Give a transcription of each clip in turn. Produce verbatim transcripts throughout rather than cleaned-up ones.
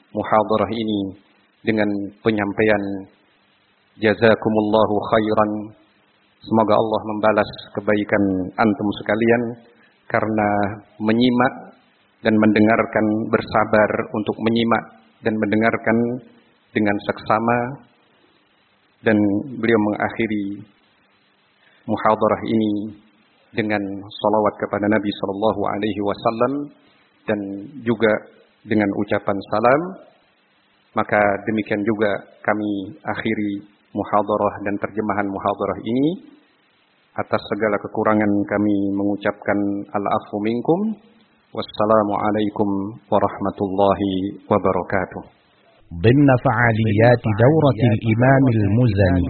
muhadarah ini dengan penyampaian jazakumullahu khairan. Semoga Allah membalas kebaikan antum sekalian karena menyimak dan mendengarkan, bersabar untuk menyimak dan mendengarkan dengan seksama. Dan beliau mengakhiri muhadarah ini dengan salawat kepada Nabi sallallahu alaihi wasallam dan juga dengan ucapan salam. Maka demikian juga kami akhiri muhadarah dan terjemahan muhadarah ini. Atas segala kekurangan kami mengucapkan al-afu minkum. Wassalamualaikum warahmatullahi wabarakatuh. ضمن فعاليات دورة الإمام المزني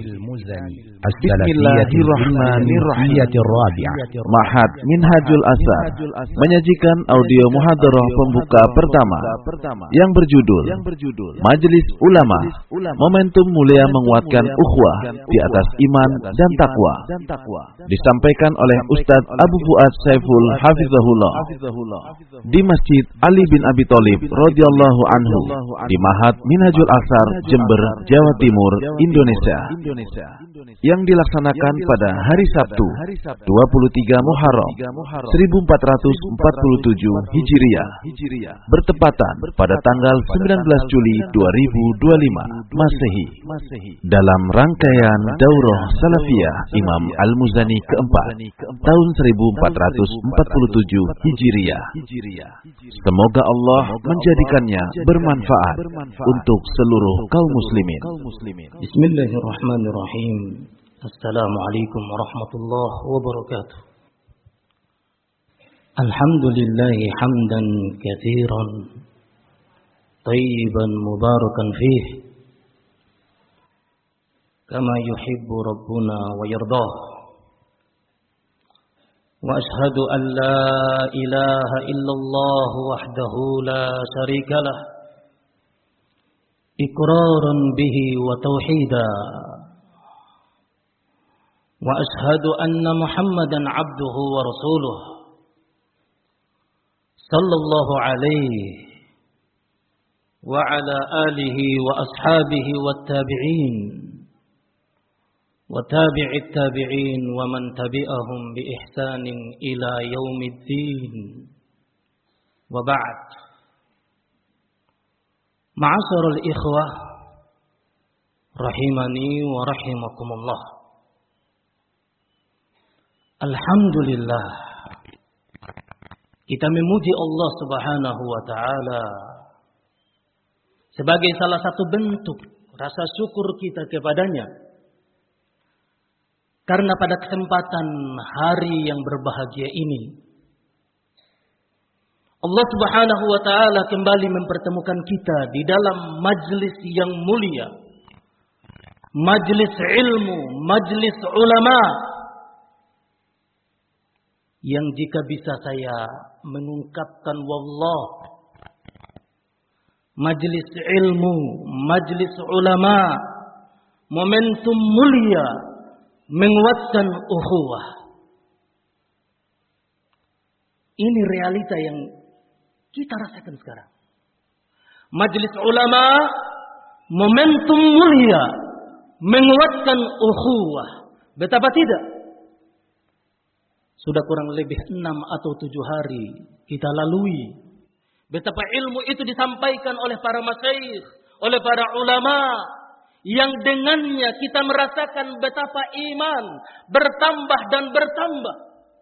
السلفية الرابعة Ma'had Minhajul Athar menyajikan audio muhadarah pembuka pertama yang berjudul Majelis Ulama, Momentum Mulia Menguatkan Ukhuwah di Atas Iman dan Takwa, disampaikan oleh Ustadz Abu Fuad Saiful Hafizahullah di Masjid Ali bin Abi Thalib radhiyallahu anhu di Ma'had Minhajul Athar, Jember, Jawa Timur, Indonesia, yang dilaksanakan pada hari Sabtu dua puluh tiga Muharram seribu empat ratus empat puluh tujuh Hijriah, bertepatan pada tanggal sembilan belas Juli dua ribu dua puluh lima Masehi, dalam rangkaian Daurah Salafiyah Imam Al-Muzani keempat tahun seribu empat ratus empat puluh tujuh Hijriah. Semoga Allah menjadikannya bermanfaat untuk seluruh kaum muslimin. Bismillahirrahmanirrahim. Assalamualaikum warahmatullahi wabarakatuh. Alhamdulillahi hamdan katsiran tayyiban mubarakan fih kama yuhibbu rabbuna wa yardah. Wa ashhadu an la ilaha illallah wahdahu la syarika lah iqraran bihi wa tauhida. Wa ashhadu anna Muhammadan abduhu wa rasuluh sallallahu alaihi wa ala alihi wa ashabihi wa tabi'in wa tabi'it tabi'in wa man tabi'ahum bi ihsanin ila yaumiddin. Wa ba'd. Ma'asyiral ikhwah rahimani wa rahimakumullah. Alhamdulillah, kita memuji Allah Subhanahu wa taala sebagai salah satu bentuk rasa syukur kita kepadanya. Karena pada kesempatan hari yang berbahagia ini Allah Subhanahu wa taala kembali mempertemukan kita di dalam majlis yang mulia, majlis ilmu, majlis ulama, yang jika bisa saya mengungkapkan wallah, majlis ilmu, majlis ulama, momentum mulia menguatkan ukhuwah. Ini realita yang kita rasakan sekarang. Majlis ulama, momentum mulia menguatkan ukhuwah. Betapa tidak? Sudah kurang lebih enam atau tujuh hari kita lalui. Betapa ilmu itu disampaikan oleh para masyayikh, oleh para ulama, yang dengannya kita merasakan betapa iman bertambah dan bertambah.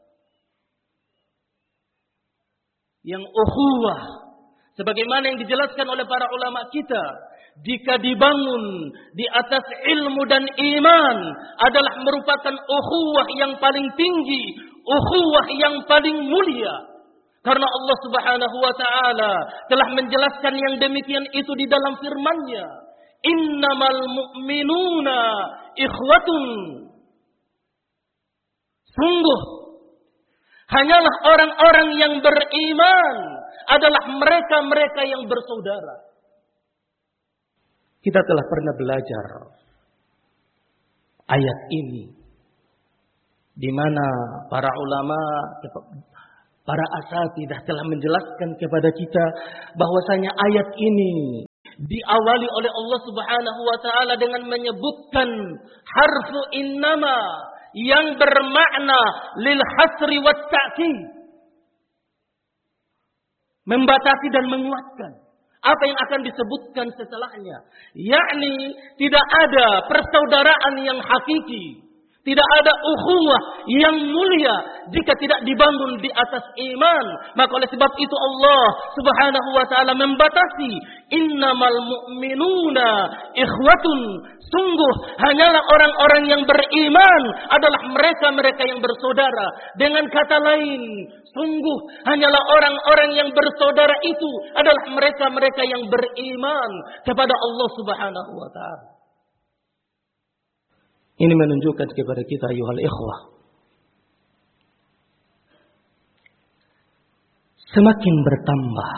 Yang ukhuwah, sebagaimana yang dijelaskan oleh para ulama kita, jika dibangun di atas ilmu dan iman, adalah merupakan ukhuwah yang paling tinggi, ukhuwah yang paling mulia. Karena Allah Subhanahu wa taala telah menjelaskan yang demikian itu di dalam firman-Nya, innamal mu'minuna ikhwatun. Sungguh hanyalah orang-orang yang beriman adalah mereka-mereka yang bersaudara. Kita telah pernah belajar ayat ini, di mana para ulama, para asatidzah telah menjelaskan kepada kita bahwasanya ayat ini diawali oleh Allah Subhanahu wa taala dengan menyebutkan harfu innama yang bermakna lil hasri wat ta'kid, membatasi dan menguatkan apa yang akan disebutkan setelahnya, yakni tidak ada persaudaraan yang hakiki, tidak ada ukhuwah yang mulia jika tidak dibangun di atas iman. Maka oleh sebab itu Allah Subhanahu wa taala membatasi, innamal mu'minuna ikhwatun, sungguh hanyalah orang-orang yang beriman adalah mereka-mereka yang bersaudara. Dengan kata lain, sungguh hanyalah orang-orang yang bersaudara itu adalah mereka-mereka yang beriman kepada Allah Subhanahu wa taala. Ini menunjukkan kepada kita ayuhal ikhwah, semakin bertambah,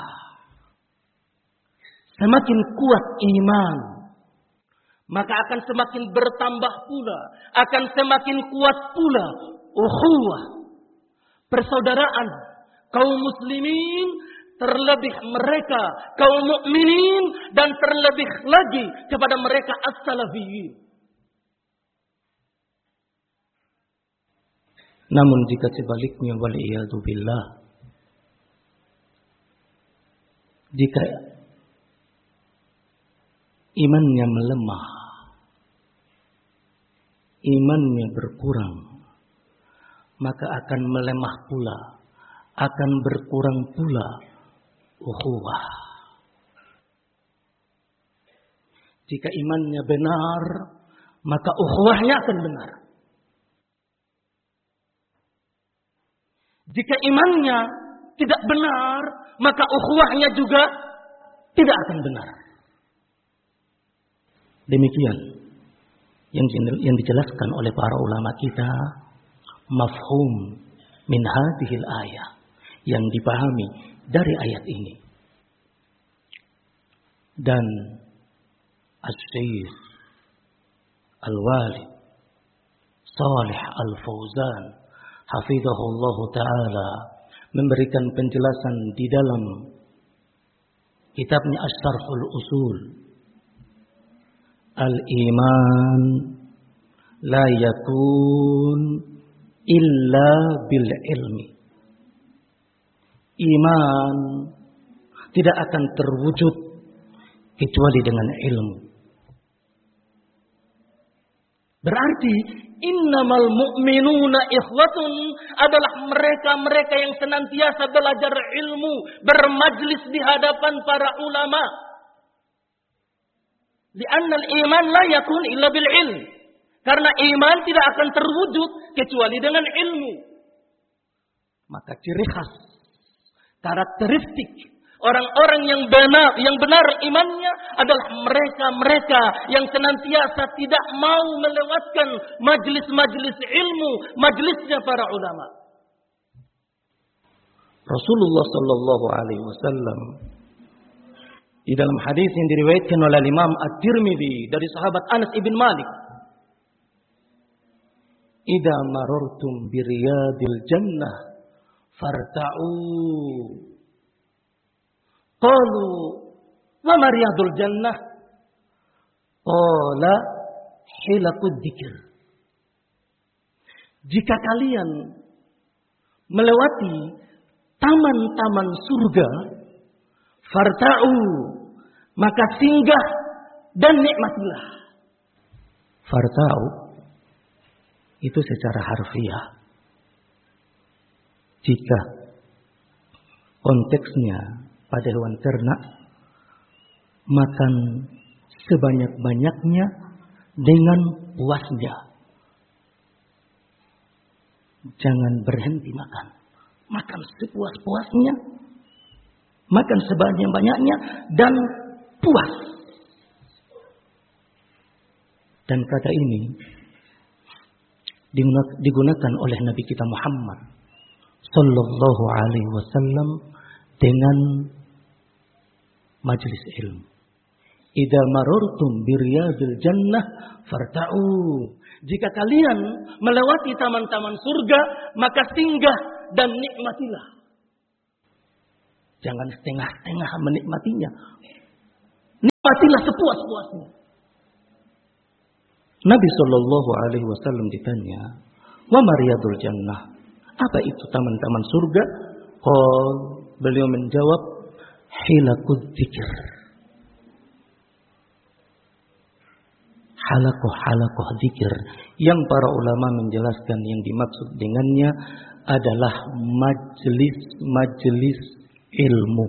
semakin kuat iman, maka akan semakin bertambah pula, akan semakin kuat pula ukhuwah, persaudaraan kaum muslimin, terlebih mereka kaum mukminin, dan terlebih lagi kepada mereka as-salafiyyin. Namun jika sebaliknya, waliyadu billah, jika imannya melemah, imannya berkurang, maka akan melemah pula, akan berkurang pula ukhuwah. Jika imannya benar, maka ukhuwahnya akan benar. Jika imannya tidak benar, maka ukhuwahnya juga tidak akan benar. Demikian yang dijelaskan oleh para ulama kita, mafhum min hadhil ayah, yang dipahami dari ayat ini. Dan Asy-Syaikh Al-Walid Shalih Al-Fauzan hafizahullah ta'ala memberikan penjelasan di dalam kitabnya Asy-Syarhul Usul. Al-iman la yakun illa bil ilmi. Iman tidak akan terwujud kecuali dengan ilmu. Berarti innamal mu'minuna ikhwatun adalah mereka-mereka yang senantiasa belajar ilmu, bermajlis di hadapan para ulama. Li'annal iman la yakun illa bil ilm. Karena iman tidak akan terwujud kecuali dengan ilmu. Maka ciri khas, karakteristik orang-orang yang benar, yang benar imannya adalah mereka-mereka yang senantiasa tidak mau melewatkan majlis-majlis ilmu, majlisnya para ulama. Rasulullah sallallahu alaihi wasallam di dalam hadis yang diriwayatkan oleh Imam At-Tirmidzi dari sahabat Anas ibn Malik, "Idza marartum bi riyadil jannah farta'u." Qalu, "Wa ma riyadul jannah?" Qala, "Hilaqud dzikr." Jika kalian melewati taman-taman surga, farta'u, maka singgah dan nikmatilah. Farta'u itu secara harfiah. Jika konteksnya pada hewan ternak, makan sebanyak-banyaknya dengan puasnya. Jangan berhenti makan. Makan sepuas-puasnya, makan sebanyak-banyaknya dan puas. Dan kata ini digunakan oleh Nabi kita Muhammad sallallahu alaihi wasallam dengan majlis ilmu. Idza marartum bi riyadil jannah farta'u. Jika kalian melewati taman-taman surga, maka singgah dan nikmatilah. Jangan setengah-setengah menikmatinya. Nikmatilah sepuas-puasnya. Nabi Shallallahu Alaihi Wasallam ditanya, wa mariyadul jannah, apa itu taman-taman surga? Qal, beliau menjawab, hilakul dzikir, halakoh-halakoh dzikir, yang para ulama menjelaskan yang dimaksud dengannya adalah majelis-majelis ilmu.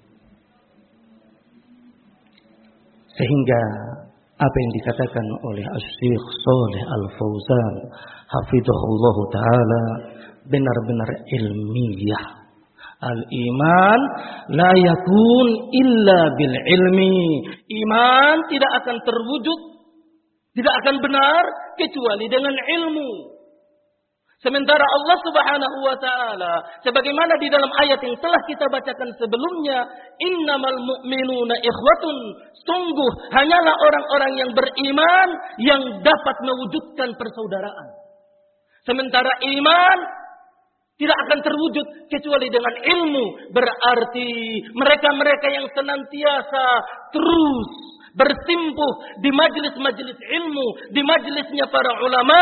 Sehingga apa yang dikatakan oleh Asy-Syaikh Shalih Al-Fauzan hafizahullah taala benar-benar ilmiah. Al-iman la yakun illa bil ilmi. Iman tidak akan terwujud, tidak akan benar kecuali dengan ilmu. Sementara Allah Subhanahu wa taala sebagaimana di dalam ayat yang telah kita bacakan sebelumnya, innamal mu'minuna ikhwatun, sungguh hanyalah orang-orang yang beriman yang dapat mewujudkan persaudaraan. Sementara iman tidak akan terwujud kecuali dengan ilmu. Berarti mereka-mereka yang senantiasa terus bersimpuh di majelis-majelis ilmu, di majelisnya para ulama,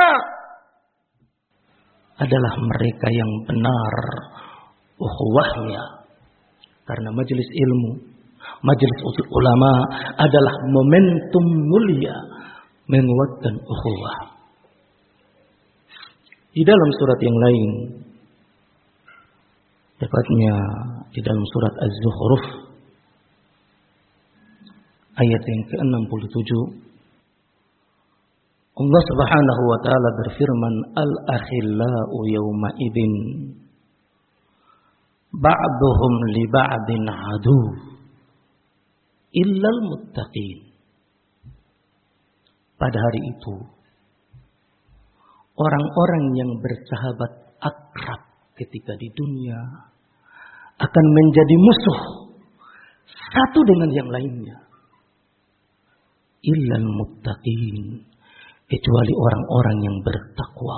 adalah mereka yang benar ukhuwahnya. Karena majelis ilmu, majelis ulama adalah momentum mulia menguatkan ukhuwah. Di dalam surat yang lain, tepatnya di dalam surat Az-Zukhruf ayat yang ke enam puluh tujuh, Allah Subhanahu wa taala berfirman, al-akhillau yawma idzin ba'duhum li ba'din adu illal muttaqin. Pada hari itu orang-orang yang bersahabat akrab ketika di dunia akan menjadi musuh satu dengan yang lainnya. Illal muttaqin, kecuali orang-orang yang bertakwa.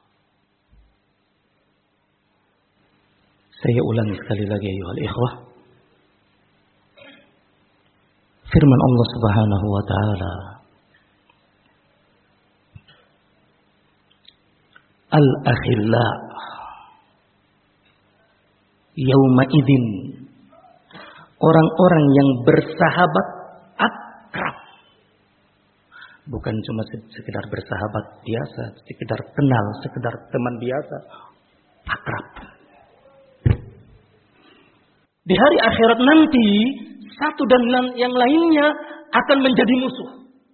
Saya ulangi sekali lagi ayuhal ikhwah. Firman Allah Subhanahu wa taala, al-akhilla yauma idzin, orang-orang yang bersahabat akrab. Bukan cuma sekedar bersahabat biasa, sekedar kenal, sekedar teman biasa, akrab. Di hari akhirat nanti, satu dan yang lainnya akan menjadi musuh.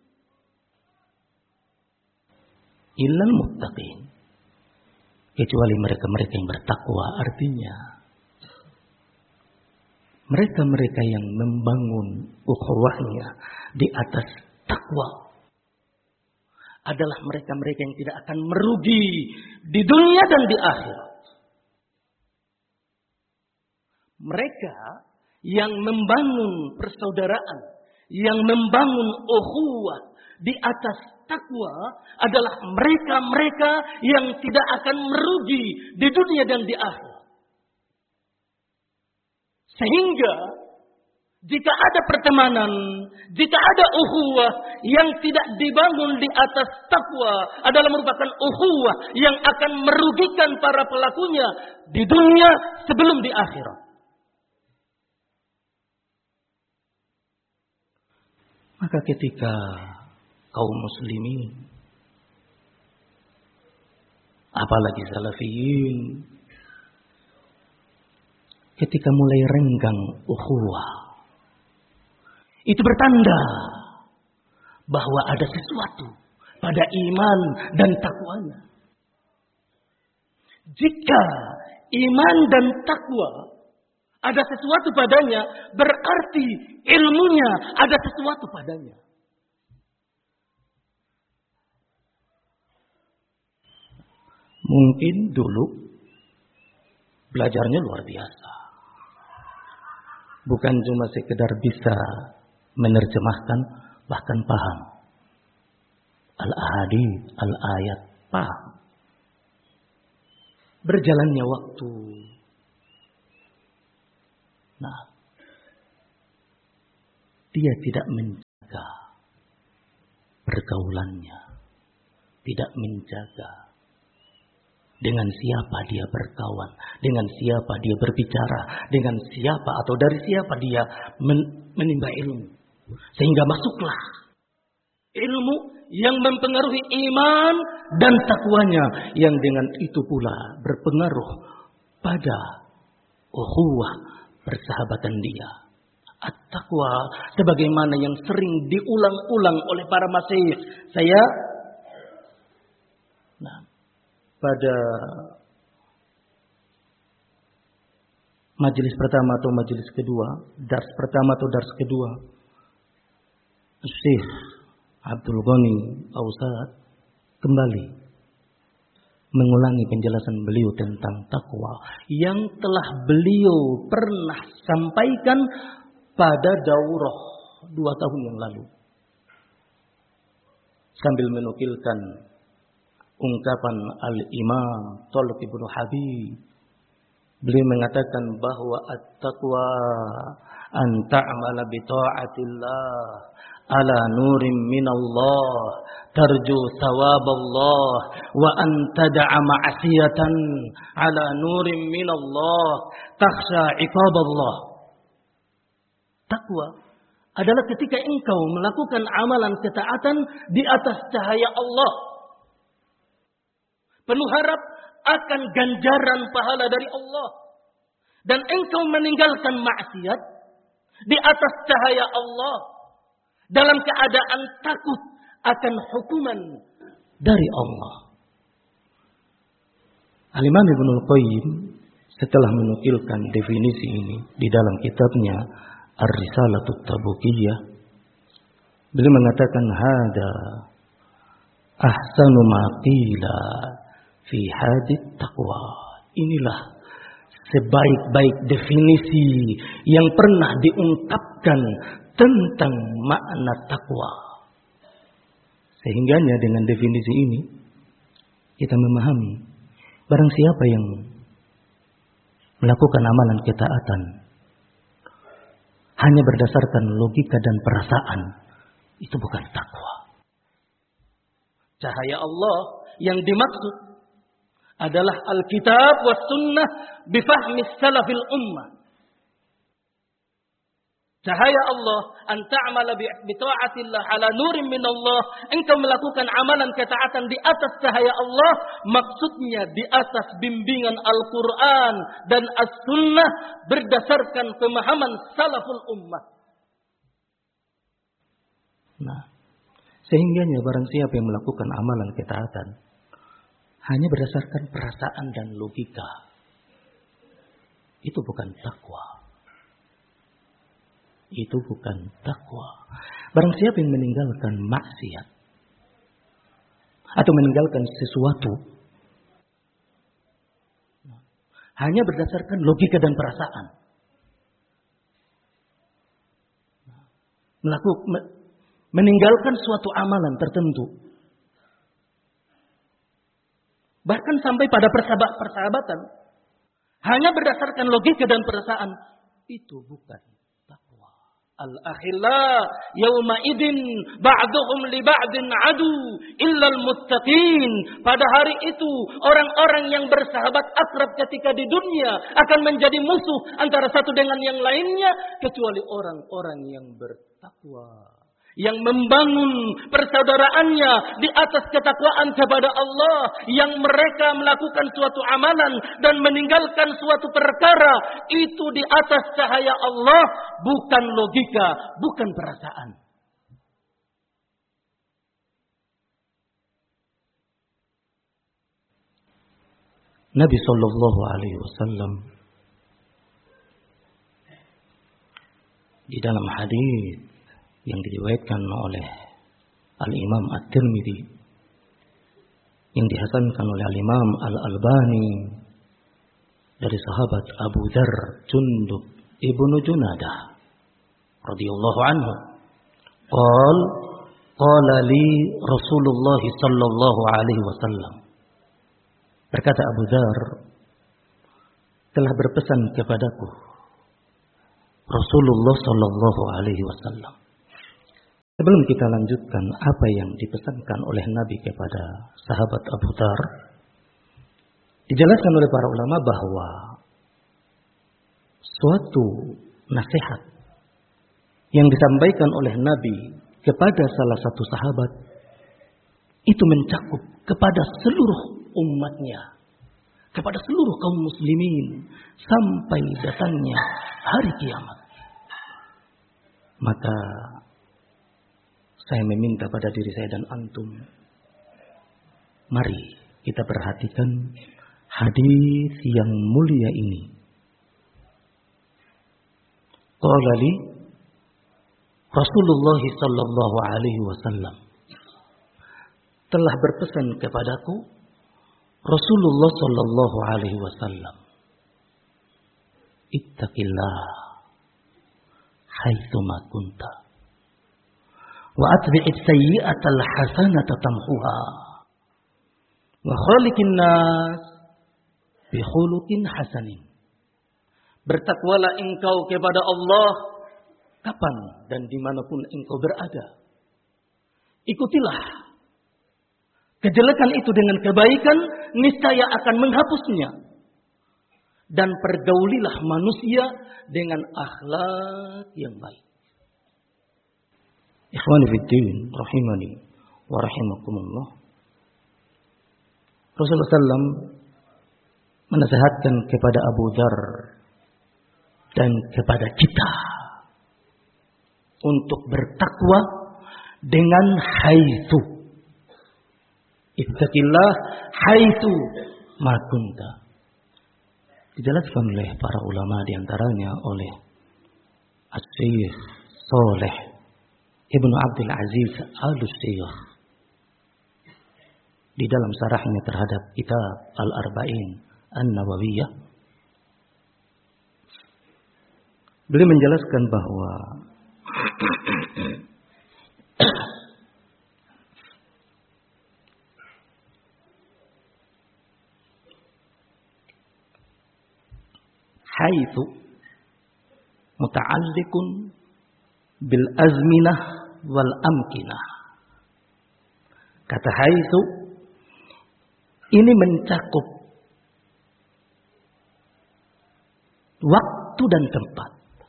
Illal muttaqin, kecuali mereka-mereka yang bertakwa. Artinya mereka-mereka yang membangun ukhuwahnya di atas takwa adalah mereka-mereka yang tidak akan merugi di dunia dan di akhirat. Mereka yang membangun persaudaraan, yang membangun ukhuwah di atas takwa adalah mereka-mereka yang tidak akan merugi di dunia dan di akhirat. Sehingga jika ada pertemanan, jika ada ukhuwah yang tidak dibangun di atas takwa, adalah merupakan ukhuwah yang akan merugikan para pelakunya di dunia sebelum di akhirat. Maka ketika kaum muslimin, apalagi salafiyin, ketika mulai renggang ukhuwah, itu bertanda bahwa ada sesuatu pada iman dan takwanya. Jika iman dan takwa ada sesuatu padanya, berarti ilmunya ada sesuatu padanya. Mungkin dulu belajarnya luar biasa. Bukan cuma sekedar bisa menerjemahkan, bahkan paham. Al-ahadits, al-ayat, paham. Berjalannya waktu. Nah, dia tidak menjaga pergaulannya, tidak menjaga dengan siapa dia berkawan, dengan siapa dia berbicara, dengan siapa atau dari siapa dia menimba ilmu. Sehingga masuklah ilmu yang mempengaruhi iman dan takwanya, yang dengan itu pula berpengaruh pada ukhuwah persahabatan dia. At-taqwa sebagaimana yang sering diulang-ulang oleh para masyayikh. Saya nah, pada majelis pertama atau majelis kedua, dars pertama atau dars kedua, Syekh Abdul Ghani Ausad kembali mengulangi penjelasan beliau tentang takwa yang telah beliau pernah sampaikan pada daurah dua tahun yang lalu, sambil menukilkan ungkapan Al-Imam Thalib ibn Habib. Beliau mengatakan bahwa at-taqwa an ta'mala bi ta'atillah ala nurin minallah tarju thawaballah wa an tad'a ma'siyatan ala nurin minallah takhsha iqaballah. Takwa adalah ketika engkau melakukan amalan ketaatan di atas cahaya Allah, penuh harap akan ganjaran pahala dari Allah, dan engkau meninggalkan maksiat di atas cahaya Allah dalam keadaan takut akan hukuman dari Allah. Al-Imam Ibnul Qayyim setelah menukilkan definisi ini di dalam kitabnya Ar-Risalatut Tabukiyah, beliau mengatakan hada ahsanu ma qila fi hadit taqwa. Inilah sebaik-baik definisi yang pernah diungkapkan tentang makna takwa. Sehingganya dengan definisi ini kita memahami barang siapa yang melakukan amalan ketaatan hanya berdasarkan logika dan perasaan, itu bukan takwa. Cahaya Allah yang dimaksud adalah Alkitab was sunnah bifahmi salafil ummah. Cahaya Allah an ta'mala bi ta'atillah ala nurin minallah. Engkau melakukan amalan ketaatan di atas cahaya Allah, maksudnya di atas bimbingan Al-Quran dan As-Sunnah berdasarkan pemahaman salaful ummah. Nah, sehingganya barang siapa yang melakukan amalan ketaatan hanya berdasarkan perasaan dan logika, itu bukan takwa. Itu bukan takwa. Barang siapa yang meninggalkan maksiat atau meninggalkan sesuatu hanya berdasarkan logika dan perasaan, melakukan meninggalkan suatu amalan tertentu, bahkan sampai pada persahabatan hanya berdasarkan logika dan perasaan, itu bukan takwa. Al-akhilla yawma idin ba'duhum li ba'din adu illa al-muttaqin. Pada hari itu orang-orang yang bersahabat akrab ketika di dunia akan menjadi musuh antara satu dengan yang lainnya kecuali orang-orang yang bertakwa, yang membangun persaudaraannya di atas ketakwaan kepada Allah, yang mereka melakukan suatu amalan dan meninggalkan suatu perkara itu di atas cahaya Allah, bukan logika, bukan perasaan. Nabi sallallahu alaihi wasallam di dalam hadis yang diriwayatkan oleh Al-Imam At-Tirmidzi, yang dihasankan oleh Al-Imam Al-Albani dari sahabat Abu Dzar Jundub ibnu Junadah radhiyallahu anhu, qala qala li Rasulullah sallallahu alaihi wasallam, berkata Abu Dzar, telah berpesan kepadaku Rasulullah sallallahu alaihi wasallam. Sebelum kita lanjutkan apa yang dipesankan oleh Nabi kepada sahabat Abu Dzar, dijelaskan oleh para ulama bahwa suatu nasihat yang disampaikan oleh Nabi kepada salah satu sahabat itu mencakup kepada seluruh umatnya, kepada seluruh kaum muslimin sampai datangnya hari kiamat. Maka saya meminta pada diri saya dan antum, mari kita perhatikan hadis yang mulia ini. Qala li Rasulullah sallallahu alaihi wasallam, telah berpesan kepadaku Rasulullah sallallahu alaihi wasallam, ittaqillah haitsu ma kunta wa atbi'is sayyi'atal hasanata tamhuha wa khaliqin nas bi khuluqin hasanin. Bertakwalah engkau kepada Allah kapan dan dimanapun engkau berada. Ikutilah kejelekan itu dengan kebaikan, niscaya akan menghapusnya. Dan pergaulilah manusia dengan akhlak yang baik. Ikhwani fiddin, rahimani wa rahimakumullah. Rasulullah sallallahu alaihi wasallam menasihatkan kepada Abu Dzar dan kepada kita untuk bertakwa dengan haitsu. Ittaqillah haitsu ma kunta. Dijelaskan oleh para ulama, diantaranya oleh Asy-Syaikh Shalih Ibnu Abdul Aziz Al-Syekh di dalam syarahnya terhadap kitab Al-Arba'in An-Nawawiyah. Beliau menjelaskan bahwa haitsu muta'alliqun bil azminah wal amkinah. Kata haitsu ini mencakup waktu dan tempat.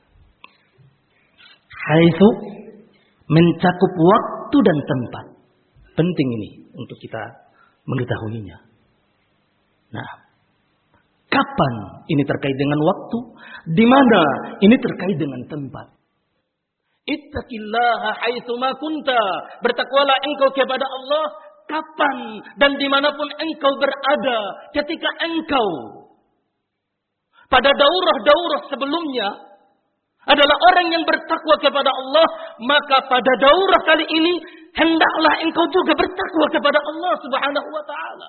Haitsu mencakup waktu dan tempat. Penting ini untuk kita mengetahuinya. Nah, kapan ini terkait dengan waktu? Di mana ini terkait dengan tempat? Ittaqillaha haitsu ma kunta. Bertakwalah engkau kepada Allah kapan dan dimanapun engkau berada. Ketika engkau pada daurah-daurah sebelumnya adalah orang yang bertakwa kepada Allah, maka pada daurah kali ini hendaklah engkau juga bertakwa kepada Allah Subhanahu wa taala.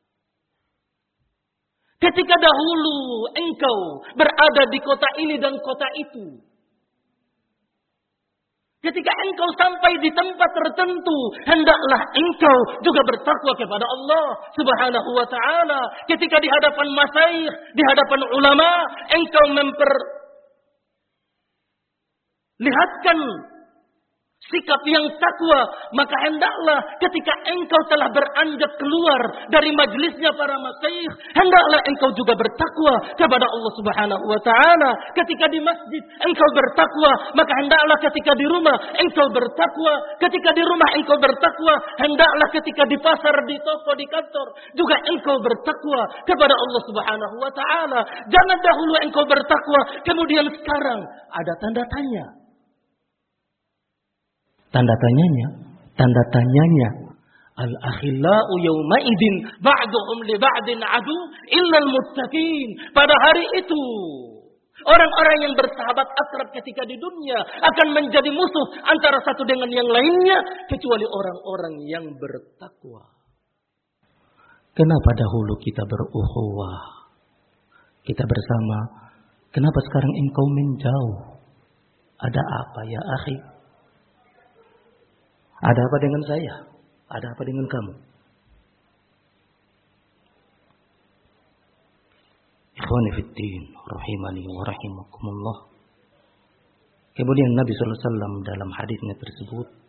Ketika dahulu engkau berada di kota ini dan kota itu, ketika engkau sampai di tempat tertentu, hendaklah engkau juga bertakwa kepada Allah Subhanahu wa taala. Ketika di hadapan masyayikh, di hadapan ulama, engkau memperlihatkan sikap yang takwa, maka hendaklah ketika engkau telah beranjak keluar dari majlisnya para masyayikh, hendaklah engkau juga bertakwa kepada Allah Subhanahu wa taala. Ketika di masjid engkau bertakwa, maka hendaklah ketika di rumah engkau bertakwa. Ketika di rumah engkau bertakwa, hendaklah ketika di pasar, di toko, di kantor juga engkau bertakwa kepada Allah Subhanahu wa taala. Jangan dahulu engkau bertakwa kemudian sekarang ada tanda tanya. Tanda tanyanya, tanda tanyanya. Al-akhillau yawma idzin ba'duhum li ba'din adu illa al-muttaqin. Pada hari itu, orang-orang yang bersahabat akrab ketika di dunia akan menjadi musuh antara satu dengan yang lainnya kecuali orang-orang yang bertakwa. Kenapa dahulu kita berukhuwah, kita bersama? Kenapa sekarang engkau menjauh? Ada apa ya akhi? Ada apa dengan saya? Ada apa dengan kamu? Ikhwani fiddin, rahimani wa rahimakumullah. Kemudian Nabi sallallahu alaihi wasallam dalam hadisnya tersebut